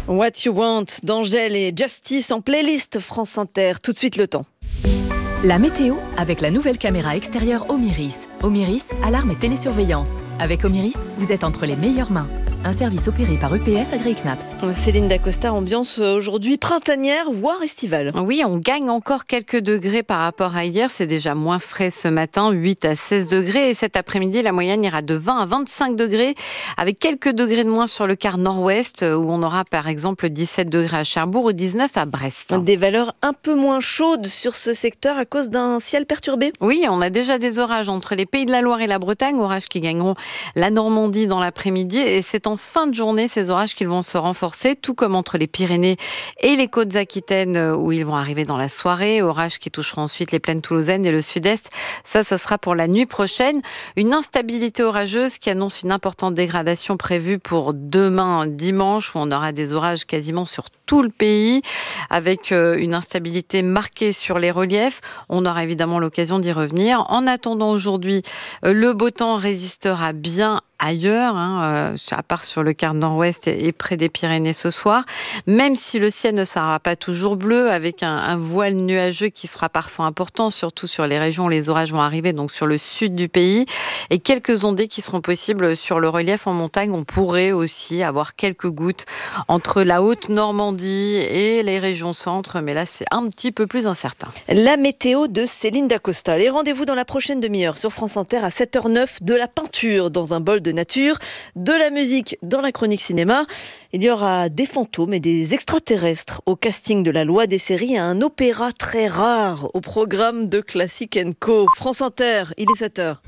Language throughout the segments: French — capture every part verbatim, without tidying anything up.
What You Want d'Angèle et Justice en playlist France Inter. Tout de suite le temps. La météo avec la nouvelle caméra extérieure Omiris. Omiris, alarme et télésurveillance. Avec Omiris, vous êtes entre les meilleures mains. Un service opéré par U P S Agri-Knaps. Céline Dacosta, ambiance aujourd'hui printanière, voire estivale. Oui, on gagne encore quelques degrés par rapport à hier. C'est déjà moins frais ce matin, huit à seize degrés. Et cet après-midi, la moyenne ira de vingt à vingt-cinq degrés, avec quelques degrés de moins sur le quart nord-ouest, où on aura par exemple dix-sept degrés à Cherbourg ou dix-neuf à Brest. Des valeurs un peu moins chaudes sur ce secteur à cause d'un ciel perturbé. Oui, on a déjà des orages entre les Pays de la Loire et la Bretagne, orages qui gagneront la Normandie dans l'après-midi. Et c'est en fin de journée, ces orages qui vont se renforcer, tout comme entre les Pyrénées et les Côtes-Aquitaines où ils vont arriver dans la soirée. Orages qui toucheront ensuite les plaines toulousaines et le sud-est. Ça, ce sera pour la nuit prochaine. Une instabilité orageuse qui annonce une importante dégradation prévue pour demain dimanche où on aura des orages quasiment sur tout le pays avec une instabilité marquée sur les reliefs. On aura évidemment l'occasion d'y revenir. En attendant aujourd'hui, le beau temps résistera bien ailleurs, hein, euh, à part sur le quart nord-ouest et, et près des Pyrénées ce soir, même si le ciel ne sera pas toujours bleu, avec un, un voile nuageux qui sera parfois important, surtout sur les régions où les orages vont arriver, donc sur le sud du pays, et quelques ondées qui seront possibles sur le relief en montagne. On pourrait aussi avoir quelques gouttes entre la Haute-Normandie et les régions centres, mais là c'est un petit peu plus incertain. La météo de Céline Dacosta. Les rendez-vous dans la prochaine demi-heure sur France Inter à sept heures neuf, de la peinture dans un bol de nature, de la musique dans la chronique cinéma. Il y aura des fantômes et des extraterrestres au casting de La Loi des séries, un opéra très rare au programme de Classic and Co. France Inter, il est sept heures.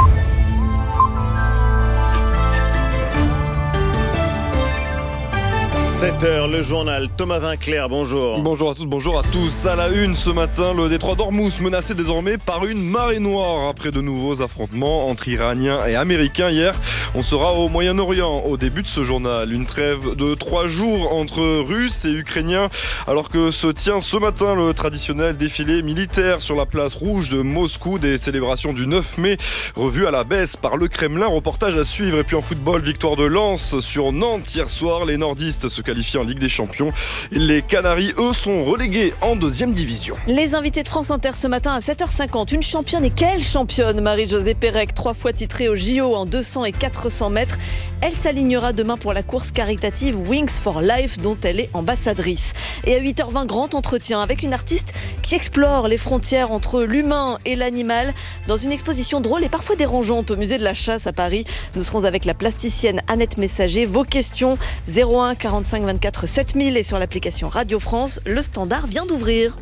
sept heures, le journal. Thomas Vinclair, bonjour. Bonjour à toutes, bonjour à tous. À la une ce matin, le détroit d'Ormuz menacé désormais par une marée noire après de nouveaux affrontements entre Iraniens et Américains hier. On sera au Moyen-Orient au début de ce journal. Une trêve de trois jours entre Russes et Ukrainiens alors que se tient ce matin le traditionnel défilé militaire sur la place rouge de Moscou. Des célébrations du neuf mai revues à la baisse par le Kremlin. Reportage à suivre. Et puis en football, victoire de Lens sur Nantes hier soir. Les nordistes se qualifiés en Ligue des Champions. Les Canaries, eux, sont relégués en deuxième division. Les invités de France Inter ce matin à sept heures cinquante. Une championne, et quelle championne, Marie-Josée Pérec, trois fois titrée au J O en deux cents et quatre cents mètres. Elle s'alignera demain pour la course caritative Wings for Life dont elle est ambassadrice. Et à huit heures vingt, grand entretien avec une artiste qui explore les frontières entre l'humain et l'animal dans une exposition drôle et parfois dérangeante au musée de la Chasse à Paris. Nous serons avec la plasticienne Annette Messager. Vos questions zéro un quarante-cinq vingt-quatre sept mille et sur l'application Radio France. Le standard vient d'ouvrir.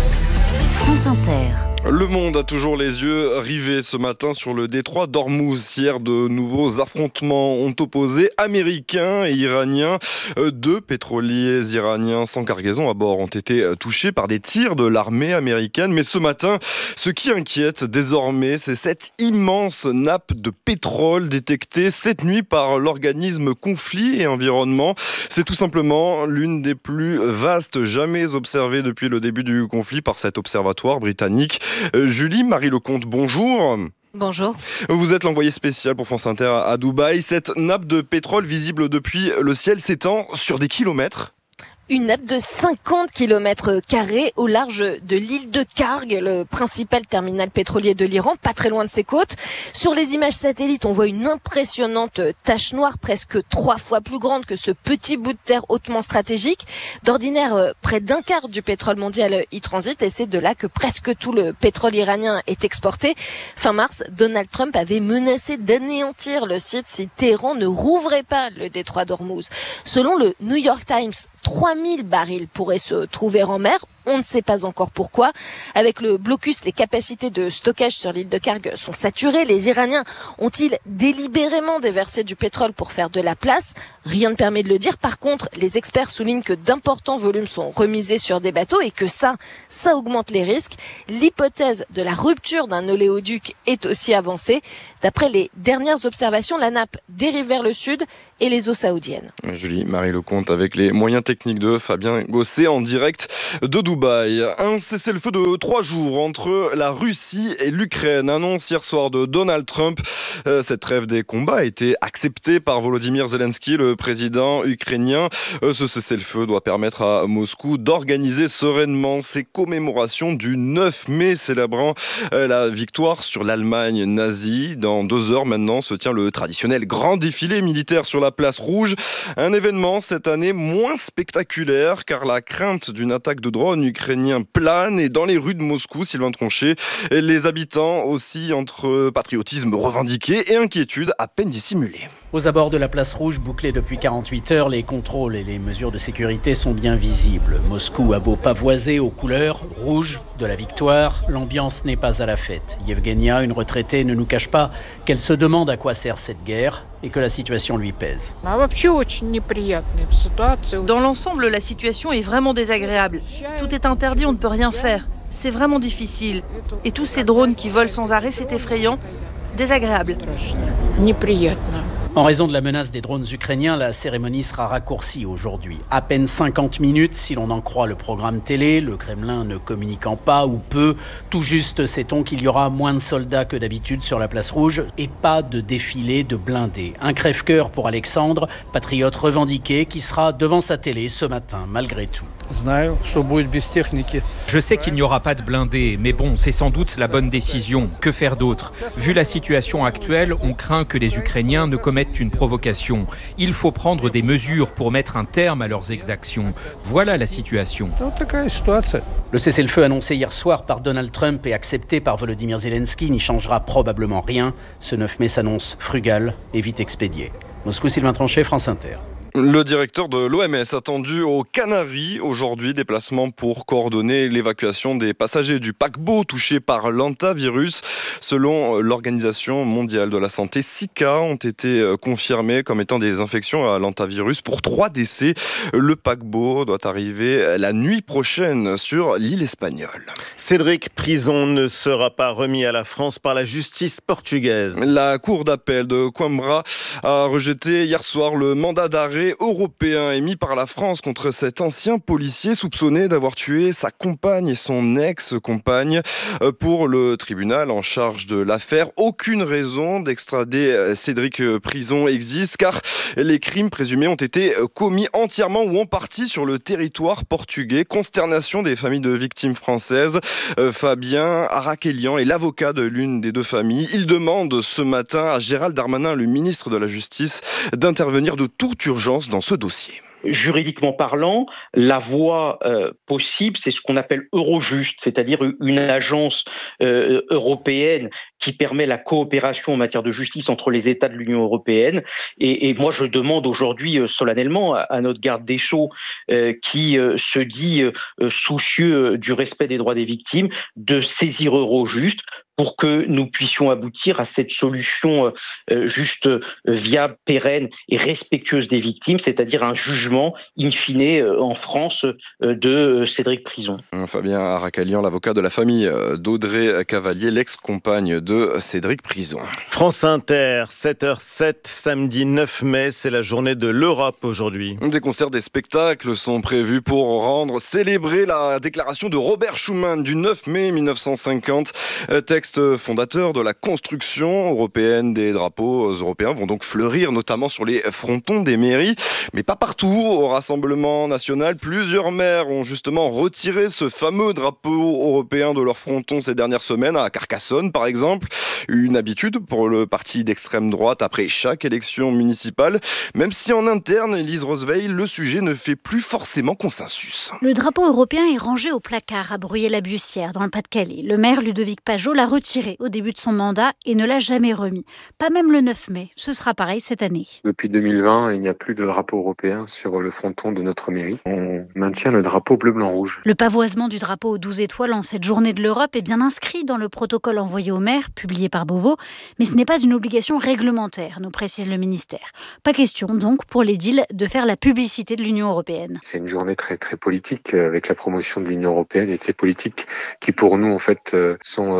France Inter. Le Monde a toujours les yeux rivés ce matin sur le détroit d'Ormuz. Hier, de nouveaux affrontements ont opposé Américains et Iraniens. Deux pétroliers iraniens sans cargaison à bord ont été touchés par des tirs de l'armée américaine. Mais ce matin, ce qui inquiète désormais, c'est cette immense nappe de pétrole détectée cette nuit par l'organisme Conflits et Environnement. C'est tout simplement l'une des plus vastes jamais observées depuis le début du conflit par cet observatoire britannique. Euh, Julie Marie Lecomte, bonjour. Bonjour. Vous êtes l'envoyé spécial pour France Inter à Dubaï. Cette nappe de pétrole visible depuis le ciel s'étend sur des kilomètres. Une nappe de cinquante kilomètres carrés au large de l'île de Karg, le principal terminal pétrolier de l'Iran, pas très loin de ses côtes. Sur les images satellites, on voit une impressionnante tache noire, presque trois fois plus grande que ce petit bout de terre hautement stratégique. D'ordinaire, près d'un quart du pétrole mondial y transite et c'est de là que presque tout le pétrole iranien est exporté. Fin mars, Donald Trump avait menacé d'anéantir le site si Téhéran ne rouvrait pas le détroit d'Ormuz. Selon le New York Times, trois mille barils pourraient se trouver en mer. On ne sait pas encore pourquoi. Avec le blocus, les capacités de stockage sur l'île de Karg sont saturées. Les Iraniens ont-ils délibérément déversé du pétrole pour faire de la place ? Rien ne permet de le dire. Par contre, les experts soulignent que d'importants volumes sont remisés sur des bateaux et que ça, ça augmente les risques. L'hypothèse de la rupture d'un oléoduc est aussi avancée. D'après les dernières observations, la nappe dérive vers le sud et les eaux saoudiennes. Julie Marie Lecomte avec les moyens techniques de Fabien Gosset en direct de Dubaï. Dubaï. Un cessez-le-feu de trois jours entre la Russie et l'Ukraine. Annonce hier soir de Donald Trump. Euh, cette trêve des combats a été acceptée par Volodymyr Zelensky, le président ukrainien. Euh, ce cessez-le-feu doit permettre à Moscou d'organiser sereinement ses commémorations du neuf mai, célébrant euh, la victoire sur l'Allemagne nazie. Dans deux heures maintenant se tient le traditionnel grand défilé militaire sur la place Rouge. Un événement cette année moins spectaculaire car la crainte d'une attaque de drone ukrainien plane et dans les rues de Moscou, Sylvain Tronchet, les habitants aussi entre patriotisme revendiqué et inquiétude à peine dissimulée. Aux abords de la place Rouge, bouclée depuis quarante-huit heures, les contrôles et les mesures de sécurité sont bien visibles. Moscou a beau pavoiser aux couleurs rouges de la victoire, l'ambiance n'est pas à la fête. Yevgenia, une retraitée, ne nous cache pas qu'elle se demande à quoi sert cette guerre et que la situation lui pèse. Dans l'ensemble, la situation est vraiment désagréable. Tout est interdit, on ne peut rien faire. C'est vraiment difficile. Et tous ces drones qui volent sans arrêt, c'est effrayant, désagréable. En raison de la menace des drones ukrainiens, la cérémonie sera raccourcie aujourd'hui. À peine cinquante minutes, si l'on en croit le programme télé, le Kremlin ne communiquant pas ou peu. Tout juste sait-on qu'il y aura moins de soldats que d'habitude sur la place Rouge et pas de défilé de blindés. Un crève-cœur pour Alexandre, patriote revendiqué, qui sera devant sa télé ce matin, malgré tout. Je sais qu'il n'y aura pas de blindés, mais bon, c'est sans doute la bonne décision. Que faire d'autre ? Vu la situation actuelle, on craint que les Ukrainiens ne commettent une provocation. Il faut prendre des mesures pour mettre un terme à leurs exactions. Voilà la situation. Le cessez-le-feu annoncé hier soir par Donald Trump et accepté par Volodymyr Zelensky n'y changera probablement rien. Ce neuf mai s'annonce frugal et vite expédié. Moscou, Sylvain Tronchet, France Inter. Le directeur de l'O M S attendu aux Canaries aujourd'hui, déplacement pour coordonner l'évacuation des passagers du paquebot touchés par l'hantavirus. Selon l'Organisation mondiale de la santé, six cas ont été confirmés comme étant des infections à l'hantavirus pour trois décès. Le paquebot doit arriver la nuit prochaine sur l'île espagnole. Cédric Prison ne sera pas remis à la France par la justice portugaise. La cour d'appel de Coimbra a rejeté hier soir le mandat d'arrêt européen émis par la France contre cet ancien policier soupçonné d'avoir tué sa compagne et son ex-compagne. Pour le tribunal en charge de l'affaire, aucune raison d'extrader Cédric Prison existe car les crimes présumés ont été commis entièrement ou en partie sur le territoire portugais. Consternation des familles de victimes françaises. Fabien Araquelian est l'avocat de l'une des deux familles. Il demande ce matin à Gérald Darmanin, le ministre de la Justice, d'intervenir de toute urgence dans ce dossier. Juridiquement parlant, la voie euh, possible, c'est ce qu'on appelle Eurojust, c'est-à-dire une agence euh, européenne qui permet la coopération en matière de justice entre les États de l'Union européenne. Et, et moi, je demande aujourd'hui euh, solennellement à, à notre garde des Sceaux, euh, qui euh, se dit euh, soucieux euh, du respect des droits des victimes, de saisir Eurojust pour que nous puissions aboutir à cette solution euh, juste euh, viable, pérenne et respectueuse des victimes, c'est-à-dire un jugement in fine euh, en France euh, de euh, Cédric Prison. Fabien Araquelian, l'avocat de la famille d'Audrey Cavalier, l'ex-compagne de Cédric Prison. France Inter, sept heures sept, samedi neuf mai, c'est la journée de l'Europe aujourd'hui. Des concerts, des spectacles sont prévus pour rendre célébrer la déclaration de Robert Schuman du neuf mai mille neuf cent cinquante. Texte fondateur de la construction européenne. Des drapeaux européens vont donc fleurir, notamment sur les frontons des mairies, mais pas partout. Au Rassemblement national, plusieurs maires ont justement retiré ce fameux drapeau européen de leur fronton ces dernières semaines, à Carcassonne par exemple. Une habitude pour le parti d'extrême droite après chaque élection municipale, même si en interne, Élise Roosevelt, le sujet ne fait plus forcément consensus. Le drapeau européen est rangé au placard à Bruyères-la-Bussière, dans le Pas-de-Calais. Le maire Ludovic Pajot l'a retiré au début de son mandat et ne l'a jamais remis. Pas même le neuf mai. Ce sera pareil cette année. Depuis deux mille vingt, il n'y a plus de drapeau européen sur le fronton de notre mairie. On maintient le drapeau bleu-blanc-rouge. Le pavoisement du drapeau aux douze étoiles en cette journée de l'Europe est bien inscrit dans le protocole envoyé au maire, publié par Beauvau, mais ce n'est pas une obligation réglementaire, nous précise le ministère. Pas question donc pour l'édile de faire la publicité de l'Union européenne. C'est une journée très très politique avec la promotion de l'Union européenne et de ces politiques qui pour nous en fait sont euh,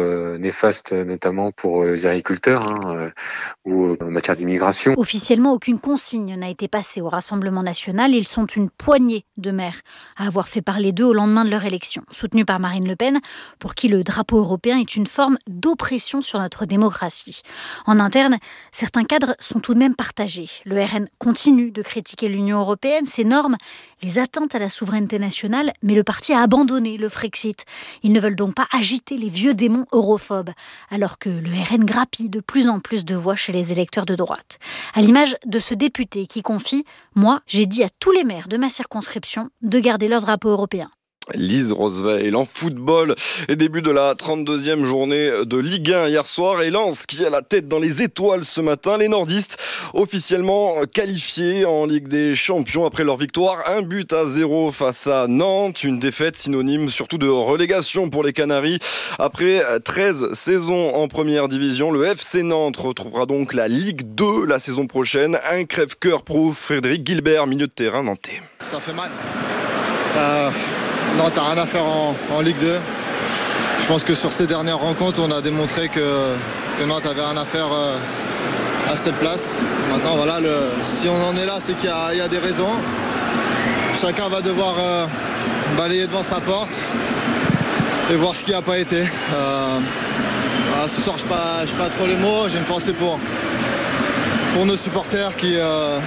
néfaste notamment pour les agriculteurs hein, ou en matière d'immigration. Officiellement, aucune consigne n'a été passée au Rassemblement national. Ils sont une poignée de maires à avoir fait parler d'eux au lendemain de leur élection, soutenus par Marine Le Pen, pour qui le drapeau européen est une forme d'oppression sur notre démocratie. En interne, certains cadres sont tout de même partagés. Le R N continue de critiquer l'Union européenne, ses normes, les atteintes à la souveraineté nationale, mais le parti a abandonné le Frexit. Ils ne veulent donc pas agiter les vieux démons europhobes, alors que le R N grappille de plus en plus de voix chez les électeurs de droite. À l'image de ce député qui confie « Moi, j'ai dit à tous les maires de ma circonscription de garder leur drapeau européen ». Lise Roosevelt en football et début de la trente-deuxième journée de Ligue un hier soir et Lens qui a la tête dans les étoiles ce matin. Les nordistes officiellement qualifiés en Ligue des Champions après leur victoire un but à zéro face à Nantes. Une défaite synonyme surtout de relégation pour les Canaries. Après treize saisons en première division, le F C Nantes retrouvera donc la Ligue deux la saison prochaine. Un crève-cœur pour Frédéric Gilbert, milieu de terrain nantais. Ça fait mal. Euh... Non, t'as rien à faire en, en Ligue deux. Je pense que sur ces dernières rencontres, on a démontré que, que Nantes avait rien à faire euh, à cette place. Maintenant, voilà, le, si on en est là, c'est qu'il y a, il y a des raisons. Chacun va devoir euh, balayer devant sa porte et voir ce qui n'a pas été. Euh, voilà, ce soir, je n'ai pas, pas trop les mots. J'ai une pensée pour, pour nos supporters qui, euh,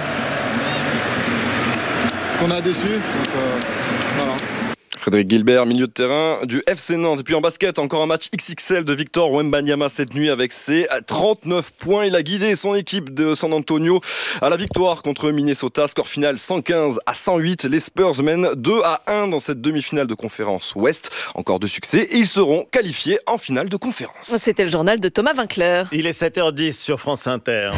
qu'on a déçus. Donc, euh, voilà. Frédéric Gilbert, milieu de terrain du F C Nantes. Et puis en basket, encore un match X X L de Victor Wembanyama cette nuit avec ses trente-neuf points. Il a guidé son équipe de San Antonio à la victoire contre Minnesota. Score final cent quinze à cent huit. Les Spurs mènent deux à un dans cette demi-finale de conférence Ouest. Encore de succès et ils seront qualifiés en finale de conférence. C'était le journal de Thomas Vinclair. Il est sept heures dix sur France Inter.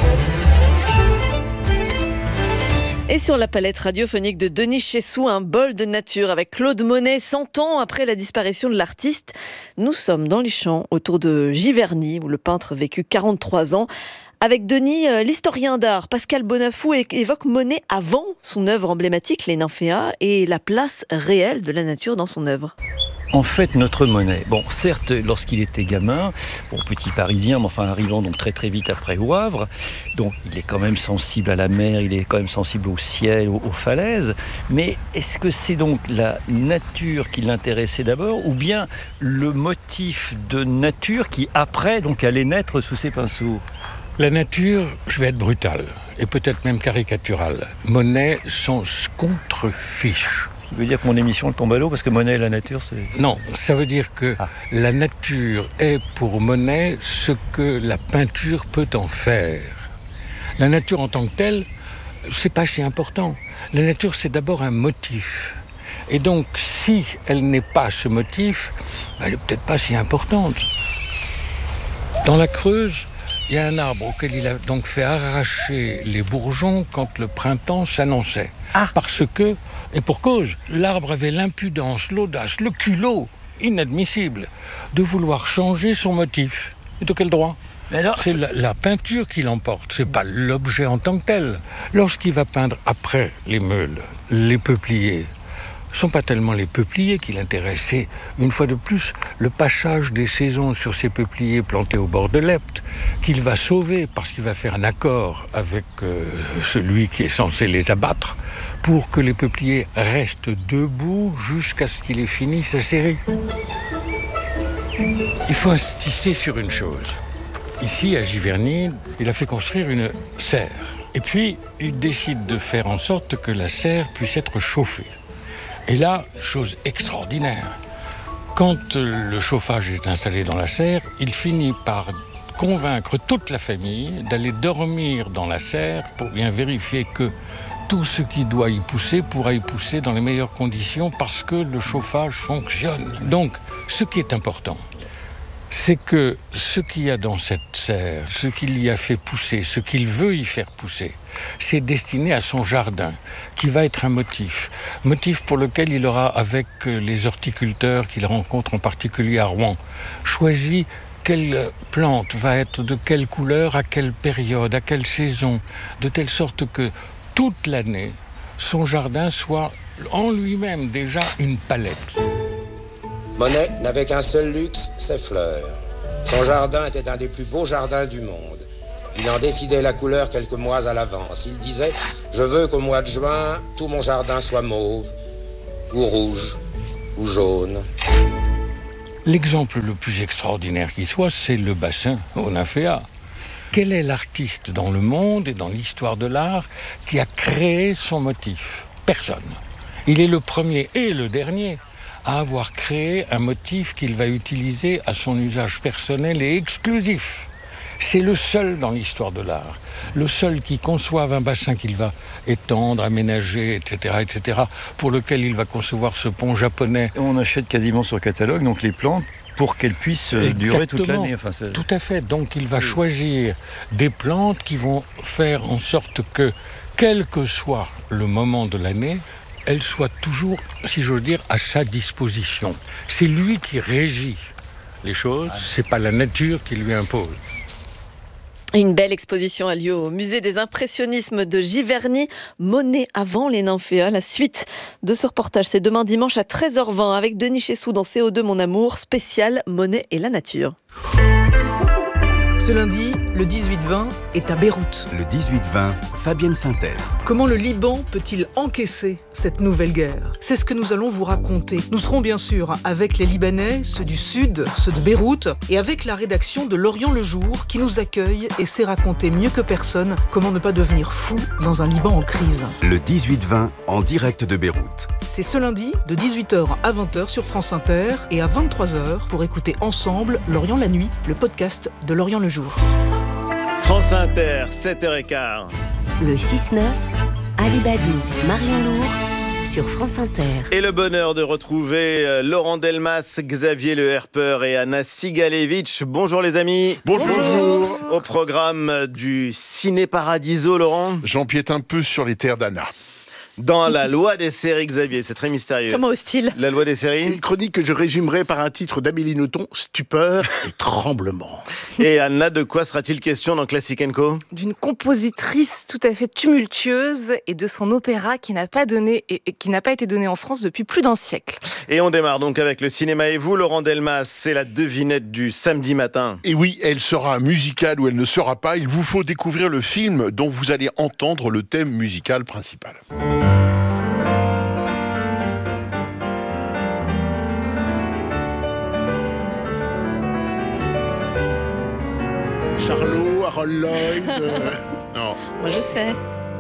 Et sur la palette radiophonique de Denis Chessou, un bol de nature avec Claude Monet, cent ans après la disparition de l'artiste. Nous sommes dans les champs autour de Giverny, où le peintre vécut quarante-trois ans. Avec Denis, l'historien d'art Pascal Bonafou évoque Monet avant son œuvre emblématique, Les Nymphéas, et la place réelle de la nature dans son œuvre. En fait, notre Monet, bon, certes, lorsqu'il était gamin, bon, petit Parisien, mais enfin arrivant donc très très vite après au Havre, donc il est quand même sensible à la mer, il est quand même sensible au ciel, aux, aux falaises, mais est-ce que c'est donc la nature qui l'intéressait d'abord, ou bien le motif de nature qui après donc allait naître sous ses pinceaux ? La nature, je vais être brutal, et peut-être même caricatural. Monet s'en contrefiche. Ça veut dire que mon émission tombe à l'eau parce que Monet et la nature, c'est... Non, ça veut dire que ah. la nature est pour Monet ce que la peinture peut en faire. La nature en tant que telle, c'est pas si important. La nature, c'est d'abord un motif. Et donc, si elle n'est pas ce motif, elle n'est peut-être pas si importante. Dans la Creuse, il y a un arbre auquel il a donc fait arracher les bourgeons quand le printemps s'annonçait. Ah. Parce que, et pour cause, l'arbre avait l'impudence, l'audace, le culot inadmissible de vouloir changer son motif. Et de quel droit ? Mais alors, c'est la, la peinture qui l'emporte, c'est pas l'objet en tant que tel. Lorsqu'il va peindre après les meules, les peupliers, ce ne sont pas tellement les peupliers qui l'intéressent, c'est, une fois de plus, le passage des saisons sur ces peupliers plantés au bord de l'Epte, qu'il va sauver parce qu'il va faire un accord avec euh, celui qui est censé les abattre, pour que les peupliers restent debout jusqu'à ce qu'il ait fini sa série. Il faut insister sur une chose. Ici, à Giverny, il a fait construire une serre. Et puis, il décide de faire en sorte que la serre puisse être chauffée. Et là, chose extraordinaire, quand le chauffage est installé dans la serre, il finit par convaincre toute la famille d'aller dormir dans la serre pour bien vérifier que tout ce qui doit y pousser pourra y pousser dans les meilleures conditions parce que le chauffage fonctionne. Donc, ce qui est important, c'est que ce qu'il y a dans cette serre, ce qu'il y a fait pousser, ce qu'il veut y faire pousser, c'est destiné à son jardin, qui va être un motif. Motif pour lequel il aura, avec les horticulteurs qu'il rencontre en particulier à Rouen, choisi quelle plante va être de quelle couleur, à quelle période, à quelle saison, de telle sorte que toute l'année, son jardin soit en lui-même déjà une palette. Monet n'avait qu'un seul luxe, ses fleurs. Son jardin était un des plus beaux jardins du monde. Il en décidait la couleur quelques mois à l'avance. Il disait « Je veux qu'au mois de juin, tout mon jardin soit mauve, ou rouge, ou jaune. » L'exemple le plus extraordinaire qui soit, c'est le bassin au Nymphéa. Quel est l'artiste dans le monde et dans l'histoire de l'art qui a créé son motif ? Personne. Il est le premier et le dernier à avoir créé un motif qu'il va utiliser à son usage personnel et exclusif. C'est le seul dans l'histoire de l'art, le seul qui conçoive un bassin qu'il va étendre, aménager, et cetera, et cetera, pour lequel il va concevoir ce pont japonais. On achète quasiment sur catalogue donc les plantes pour qu'elles puissent Exactement. durer toute l'année. Enfin, c'est... Tout à fait. Donc il va oui. choisir des plantes qui vont faire en sorte que, quel que soit le moment de l'année, elles soient toujours, si j'ose dire, à sa disposition. C'est lui qui régit les choses, c'est pas la nature qui lui impose. Une belle exposition a lieu au musée des impressionnismes de Giverny. Monet avant les nymphéas. La suite de ce reportage, c'est demain dimanche à treize heures vingt avec Denis Chessou dans C O deux Mon Amour, spécial Monet et la nature. Ce lundi, le dix-huit vingt est à Beyrouth. Le dix-huit vingt, Fabienne Synthèse. Comment le Liban peut-il encaisser cette nouvelle guerre ? C'est ce que nous allons vous raconter. Nous serons bien sûr avec les Libanais, ceux du Sud, ceux de Beyrouth, et avec la rédaction de L'Orient le Jour qui nous accueille et sait raconter mieux que personne comment ne pas devenir fou dans un Liban en crise. Le dix-huit vingt, en direct de Beyrouth. C'est ce lundi de dix-huit heures à vingt heures sur France Inter et à vingt-trois heures pour écouter ensemble L'Orient la nuit, le podcast de L'Orient le Jour. France Inter, sept heures quinze. Le six neuf, Ali Badou, Marion Lourd, sur France Inter. Et le bonheur de retrouver Laurent Delmas, Xavier Le Herper et Anna Sigalevitch. Bonjour les amis. Bonjour. Bonjour. Au programme du Ciné Paradiso, Laurent. J'empiète un peu sur les terres d'Anna. Dans la loi des séries, Xavier, c'est très mystérieux. Comment hostile. La loi des séries. Une chronique que je résumerai par un titre d'Amélie Nothomb, Stupeur et tremblement. Et Anna, de quoi sera-t-il question dans Classic and Co ? D'une compositrice tout à fait tumultueuse et de son opéra qui n'a pas donné et qui n'a pas été donné en France depuis plus d'un siècle. Et on démarre donc avec le cinéma et vous, Laurent Delmas, c'est la devinette du samedi matin. Et oui, elle sera musicale ou elle ne sera pas. Il vous faut découvrir le film dont vous allez entendre le thème musical principal. Charlot, Harold Lloyd... Euh... Non. Moi je sais.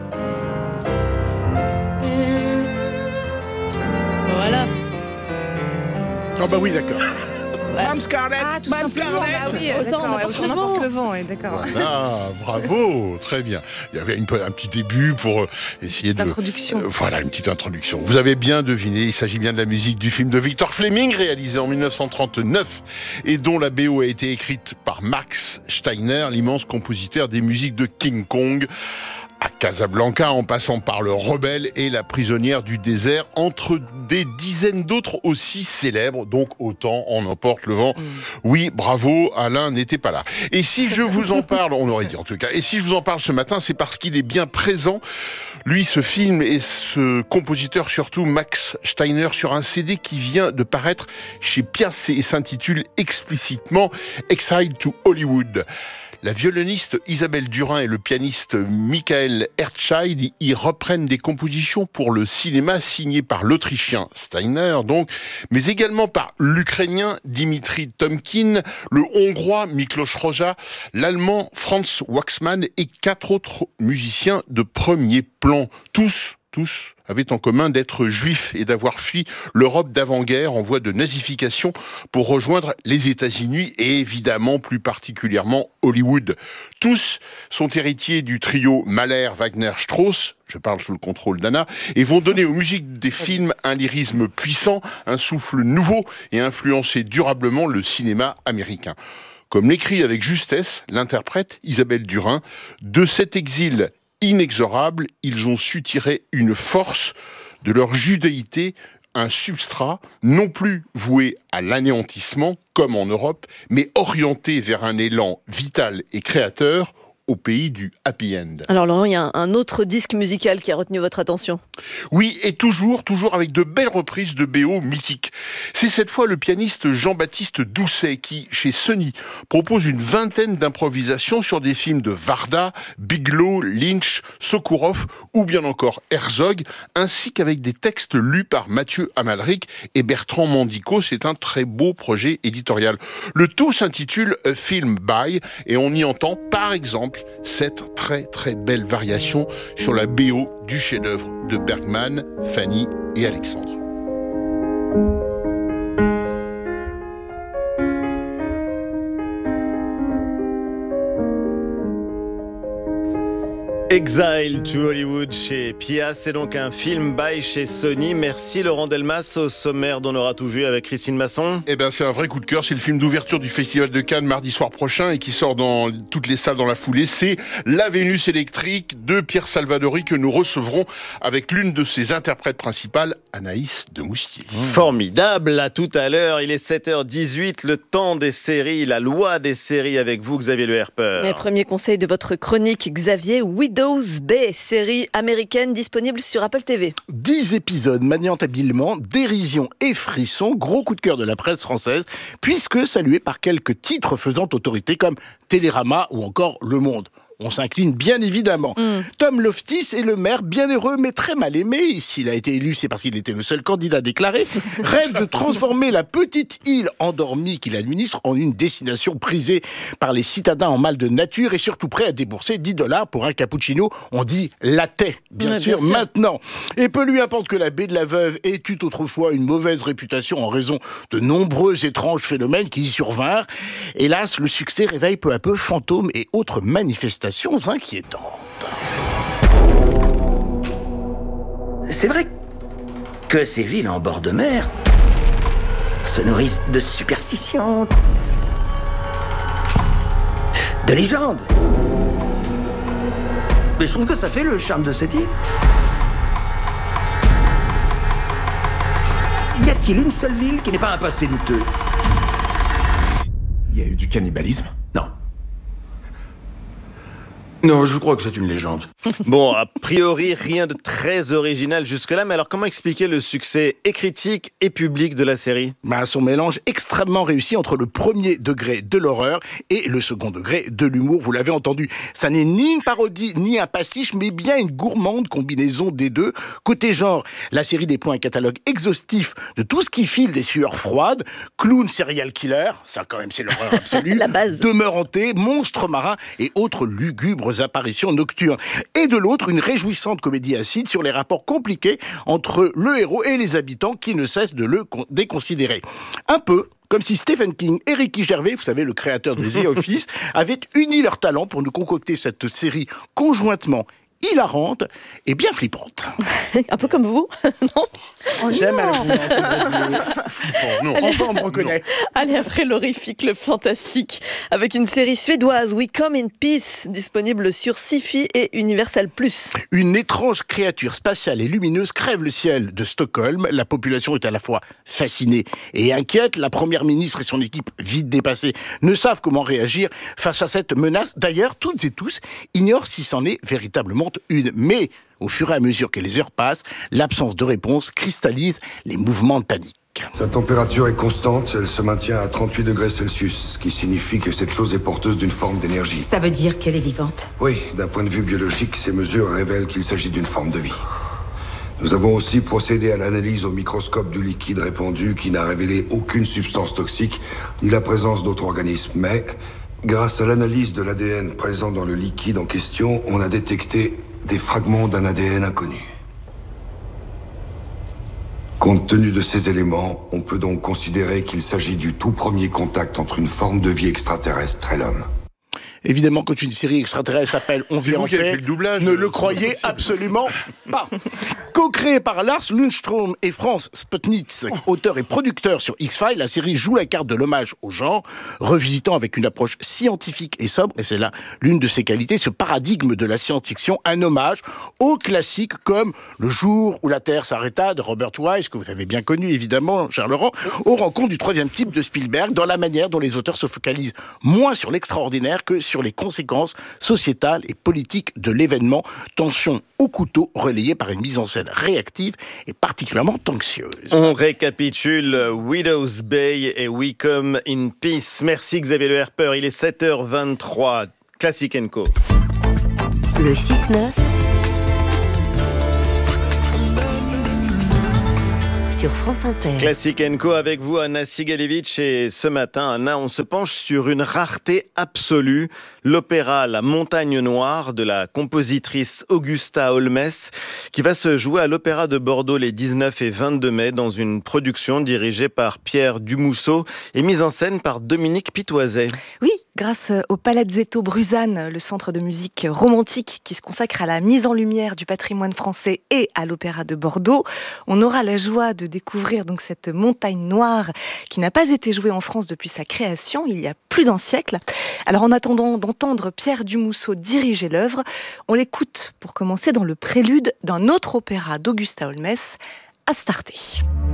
Voilà. Ah bah oui, d'accord. Mme Scarlett, ah, Mme Scarlett. Ah oui, autant on emporte le vent, ouais, d'accord. Voilà, bravo, très bien. Il y avait une, un petit début pour essayer une de... introduction. Euh, voilà, une petite introduction. Vous avez bien deviné, il s'agit bien de la musique du film de Victor Fleming, réalisé en dix-neuf cent trente-neuf, et dont la B O a été écrite par Max Steiner, l'immense compositeur des musiques de King Kong, à Casablanca, en passant par Le Rebelle et La Prisonnière du désert, entre des dizaines d'autres aussi célèbres, donc autant en emporte le vent. Mm. Oui, bravo, Alain n'était pas là. Et si je vous en parle, on aurait dit en tout cas, et si je vous en parle ce matin, c'est parce qu'il est bien présent, lui, ce film et ce compositeur, surtout Max Steiner, sur un C D qui vient de paraître chez Piacé et s'intitule explicitement « Exile to Hollywood ». La violoniste Isabelle Durin et le pianiste Michael Herzscheid y reprennent des compositions pour le cinéma signées par l'Autrichien Steiner, donc, mais également par l'Ukrainien Dimitri Tomkin, le Hongrois Miklos Rozsa, l'Allemand Franz Waxman et quatre autres musiciens de premier plan. Tous, tous avaient en commun d'être juifs et d'avoir fui l'Europe d'avant-guerre en voie de nazification pour rejoindre les États-Unis et évidemment plus particulièrement Hollywood. Tous sont héritiers du trio Mahler-Wagner-Strauss, je parle sous le contrôle d'Anna, et vont donner aux musiques des films un lyrisme puissant, un souffle nouveau et influencer durablement le cinéma américain. Comme l'écrit avec justesse l'interprète Isabelle Durin, de cet exil inexorables, ils ont su tirer une force de leur judéité, un substrat non plus voué à l'anéantissement, comme en Europe, mais orienté vers un élan vital et créateur, au pays du happy end. Alors Laurent, il y a un autre disque musical qui a retenu votre attention. Oui, et toujours, toujours avec de belles reprises de B O mythiques. C'est cette fois le pianiste Jean-Baptiste Doucet qui, chez Sony, propose une vingtaine d'improvisations sur des films de Varda, Bigelow, Lynch, Sokourov ou bien encore Herzog, ainsi qu'avec des textes lus par Mathieu Amalric et Bertrand Mandico. C'est un très beau projet éditorial. Le tout s'intitule A Film By et on y entend par exemple cette très très belle variation sur la B O du chef-d'œuvre de Bergman, Fanny et Alexandre. Exile to Hollywood chez Pia, c'est donc un film by chez Sony. Merci Laurent Delmas. Au sommaire d'On aura tout vu avec Christine Masson. Eh ben c'est un vrai coup de cœur, c'est le film d'ouverture du Festival de Cannes mardi soir prochain et qui sort dans toutes les salles dans la foulée. C'est La Vénus électrique de Pierre Salvadori que nous recevrons avec l'une de ses interprètes principales, Anaïs de Moustier. Mmh. Formidable, à tout à l'heure, il est sept heures dix-huit, le temps des séries, la loi des séries avec vous Xavier Le Herper. Les premiers conseils de votre chronique Xavier, Widows Bay, série américaine disponible sur Apple T V. dix épisodes maniant habilement dérision et frisson, gros coup de cœur de la presse française, puisque salué par quelques titres faisant autorité comme Télérama ou encore Le Monde. On s'incline bien évidemment. Mm. Tom Loftis est le maire bien heureux mais très mal aimé. S'il a été élu, c'est parce qu'il était le seul candidat déclaré. Rêve de transformer la petite île endormie qu'il administre en une destination prisée par les citadins en mal de nature et surtout prêt à débourser dix dollars pour un cappuccino. On dit latte, bien, ouais, sûr, bien sûr, maintenant. Et peu lui importe que la baie de la Veuve ait eu autrefois une mauvaise réputation en raison de nombreux étranges phénomènes qui y survinrent. Hélas, le succès réveille peu à peu fantômes et autres manifestations inquiétantes. C'est vrai que ces villes en bord de mer se nourrissent de superstitions, de légendes. Mais je trouve que ça fait le charme de cette île. Y a-t-il une seule ville qui n'ait pas un passé douteux? Il y a eu du cannibalisme? Non. Non, je crois que c'est une légende. Bon, a priori, rien de très original jusque-là, mais alors comment expliquer le succès et critique et public de la série? Bah, son mélange extrêmement réussi entre le premier degré de l'horreur et le second degré de l'humour, vous l'avez entendu. Ça n'est ni une parodie, ni un pastiche, mais bien une gourmande combinaison des deux. Côté genre, la série déploie un catalogue exhaustif de tout ce qui file des sueurs froides, clown serial killer, ça quand même c'est l'horreur absolue, la base, demeure hantée, monstres marins et autres lugubres apparitions nocturnes. Et de l'autre, une réjouissante comédie acide sur les rapports compliqués entre le héros et les habitants qui ne cessent de le déconsidérer. Un peu comme si Stephen King et Ricky Gervais, vous savez, le créateur de The Office, avaient uni leurs talents pour nous concocter cette série conjointement hilarante et bien flippante. Un peu comme vous, non? Oh J'aime non. Enfin, on me reconnaît. Allez, après l'horrifique, le fantastique, avec une série suédoise, We Come in Peace, disponible sur Syfy et Universal plus. Une étrange créature spatiale et lumineuse crève le ciel de Stockholm. La population est à la fois fascinée et inquiète. La première ministre et son équipe, vite dépassées, ne savent comment réagir face à cette menace. D'ailleurs, toutes et tous ignorent si c'en est véritablement une. Mais au fur et à mesure que les heures passent, l'absence de réponse cristallise les mouvements de panique. Sa température est constante, elle se maintient à trente-huit degrés Celsius, ce qui signifie que cette chose est porteuse d'une forme d'énergie. Ça veut dire qu'elle est vivante? Oui, d'un point de vue biologique, ces mesures révèlent qu'il s'agit d'une forme de vie. Nous avons aussi procédé à l'analyse au microscope du liquide répandu qui n'a révélé aucune substance toxique, ni la présence d'autres organismes. Mais, grâce à l'analyse de l'A D N présent dans le liquide en question, on a détecté des fragments d'un A D N inconnu. Compte tenu de ces éléments, on peut donc considérer qu'il s'agit du tout premier contact entre une forme de vie extraterrestre et l'homme. Évidemment, quand une série extraterrestre s'appelle On vit en paix, ne le croyez absolument pas. Co-créée par Lars Lundström et Franz Spotnitz, auteur et producteur sur X-Files, la série joue la carte de l'hommage au genre, revisitant avec une approche scientifique et sobre, et c'est là l'une de ses qualités, ce paradigme de la science-fiction, un hommage aux classiques comme Le jour où la Terre s'arrêta de Robert Wise, que vous avez bien connu évidemment, cher Laurent, aux rencontres du troisième type de Spielberg, dans la manière dont les auteurs se focalisent moins sur l'extraordinaire que sur sur les conséquences sociétales et politiques de l'événement. Tension au couteau relayée par une mise en scène réactive et particulièrement anxieuse. On récapitule Widow's Bay et We Come in Peace. Merci Xavier Le Herper, il est sept heures vingt-trois. Classic and Co. Le six neuf sur France Inter. Classic and Co avec vous, Anna Sigalevitch. Et ce matin, Anna, on se penche sur une rareté absolue. L'opéra La Montagne Noire de la compositrice Augusta Holmes, qui va se jouer à l'Opéra de Bordeaux les dix-neuf et vingt-deux mai dans une production dirigée par Pierre Dumousseau et mise en scène par Dominique Pitoiset. Oui, grâce au Palazzetto Bruzane, le centre de musique romantique qui se consacre à la mise en lumière du patrimoine français et à l'Opéra de Bordeaux, on aura la joie de découvrir donc cette montagne noire qui n'a pas été jouée en France depuis sa création, il y a plus d'un siècle. Alors en attendant d'entendre Pierre Dumousseau diriger l'œuvre, on l'écoute pour commencer dans le prélude d'un autre opéra d'Augusta Holmes, Astarté.